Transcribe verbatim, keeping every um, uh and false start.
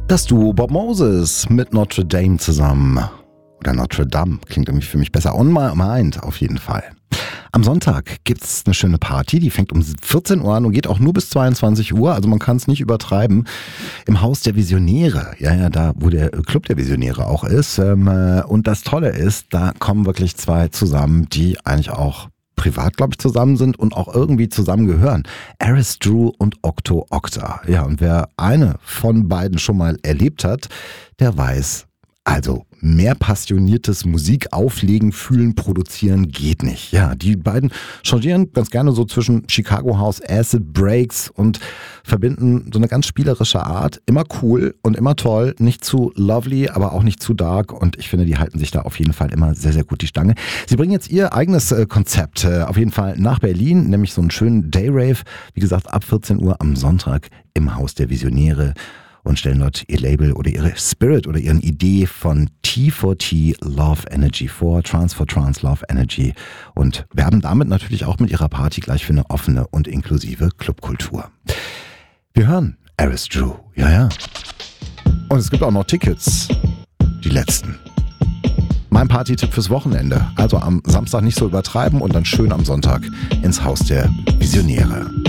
Das Duo Bob Moses mit Notre Dame zusammen. Oder Notre Dame klingt irgendwie für mich besser. On my mind auf jeden Fall. Am Sonntag gibt's eine schöne Party, die fängt um vierzehn Uhr an und geht auch nur bis zweiundzwanzig Uhr, also man kann es nicht übertreiben. Im Haus der Visionäre, ja, ja, da wo der Club der Visionäre auch ist. Ähm, und das Tolle ist, da kommen wirklich zwei zusammen, die eigentlich auch privat, glaube ich, zusammen sind und auch irgendwie zusammengehören. Aris Drew und Octo Octa. Ja, und wer eine von beiden schon mal erlebt hat, der weiß, also mehr passioniertes Musik auflegen, fühlen, produzieren geht nicht. Ja, die beiden changieren ganz gerne so zwischen Chicago House, Acid Breaks und verbinden so eine ganz spielerische Art. Immer cool und immer toll. Nicht zu lovely, aber auch nicht zu dark. Und ich finde, die halten sich da auf jeden Fall immer sehr, sehr gut die Stange. Sie bringen jetzt ihr eigenes äh, Konzept äh, auf jeden Fall nach Berlin, nämlich so einen schönen Dayrave. Wie gesagt, ab vierzehn Uhr am Sonntag im Haus der Visionäre. Und stellen dort ihr Label oder ihre Spirit oder ihren Idee von T for T Love Energy vor, Trans for Trans Love Energy, und werben damit natürlich auch mit ihrer Party gleich für eine offene und inklusive Clubkultur. Wir hören Aris Drew, ja, ja. Und es gibt auch noch Tickets, die letzten. Mein Party-Tipp fürs Wochenende, also am Samstag nicht so übertreiben und dann schön am Sonntag ins Haus der Visionäre.